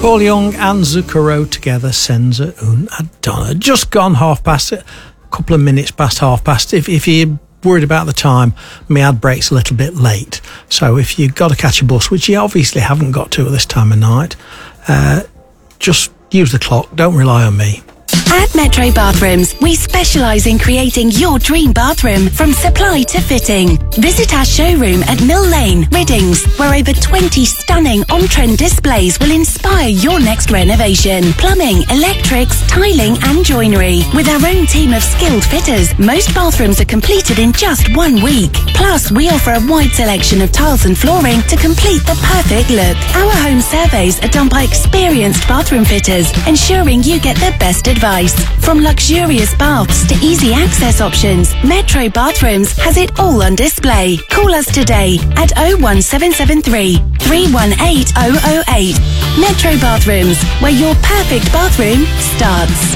Paul Young and Zucchero together, Senza un Adonna. Just gone half past it, a couple of minutes past half past. If you're worried about the time, my ad break's a little bit late. So if you've got to catch a bus, which you obviously haven't got to at this time of night, just use the clock. Don't rely on me. At Metro Bathrooms, we specialise in creating your dream bathroom from supply to fitting. Visit our showroom at Mill Lane, Riddings, where over 20 stunning on-trend displays will inspire your next renovation. Plumbing, electrics, tiling and joinery. With our own team of skilled fitters, most bathrooms are completed in just 1 week. Plus, we offer a wide selection of tiles and flooring to complete the perfect look. Our home surveys are done by experienced bathroom fitters, ensuring you get the best advice. From luxurious baths to easy access options, Metro Bathrooms has it all on display. Call us today at 01773 318 008. Metro Bathrooms, where your perfect bathroom starts.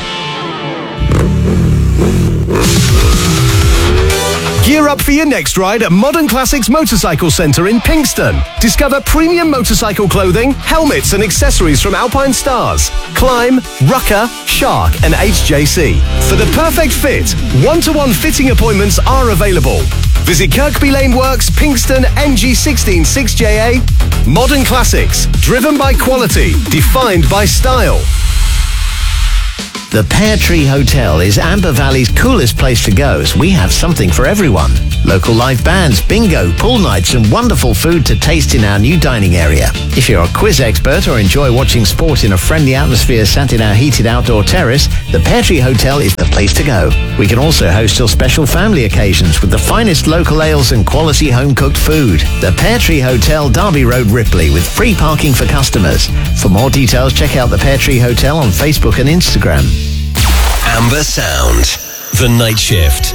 Gear up for your next ride at Modern Classics Motorcycle Centre in Pinxton. Discover premium motorcycle clothing, helmets and accessories from Alpine Stars, Climb, Rucker, Shark and HJC. For the perfect fit, one-to-one fitting appointments are available. Visit Kirkby Lane Works, Pinxton, NG16 6JA. Modern Classics, driven by quality, defined by style. The Pear Tree Hotel is Amber Valley's coolest place to go, as we have something for everyone. Local live bands, bingo, pool nights and wonderful food to taste in our new dining area. If you're a quiz expert or enjoy watching sport in a friendly atmosphere sat in our heated outdoor terrace, the Pear Tree Hotel is the place to go. We can also host your special family occasions with the finest local ales and quality home-cooked food. The Pear Tree Hotel, Derby Road, Ripley, with free parking for customers. For more details, check out the Pear Tree Hotel on Facebook and Instagram. Amber Sound, The Night Shift.